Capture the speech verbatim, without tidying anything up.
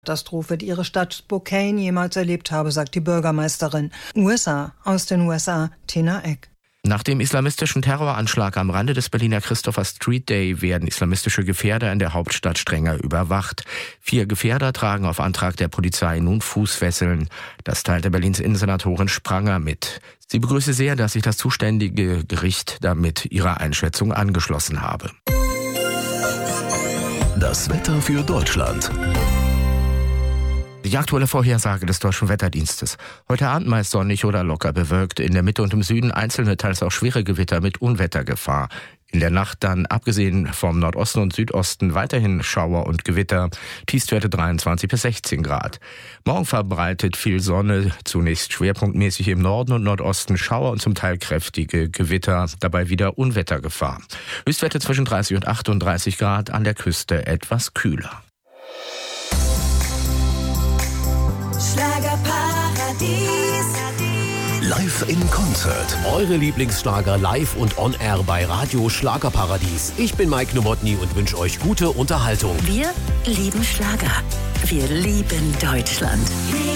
Katastrophe, die ihre Stadt Spokane jemals erlebt habe, sagt die Bürgermeisterin. U S A, aus den U S A, Tina Eck. Nach dem islamistischen Terroranschlag am Rande des Berliner Christopher Street Day werden islamistische Gefährder in der Hauptstadt strenger überwacht. Vier Gefährder tragen auf Antrag der Polizei nun Fußfesseln. Das teilte Berlins Innensenatorin Spranger mit. Sie begrüße sehr, dass sich das zuständige Gericht damit ihrer Einschätzung angeschlossen habe. Das Wetter für Deutschland. Die aktuelle Vorhersage des Deutschen Wetterdienstes. Heute Abend meist sonnig oder locker bewölkt. In der Mitte und im Süden einzelne, teils auch schwere Gewitter mit Unwettergefahr. In der Nacht dann, abgesehen vom Nordosten und Südosten, weiterhin Schauer und Gewitter. Tiefstwerte dreiundzwanzig bis sechzehn Grad. Morgen verbreitet viel Sonne, zunächst schwerpunktmäßig im Norden und Nordosten Schauer und zum Teil kräftige Gewitter. Dabei wieder Unwettergefahr. Höchstwerte zwischen dreißig und achtunddreißig Grad, an der Küste etwas kühler. Schlagerparadies. Live in Konzert. Eure Lieblingsschlager live und on air bei Radio Schlagerparadies. Ich bin Mike Nowotny und wünsche euch gute Unterhaltung. Wir lieben Schlager. Wir lieben Deutschland.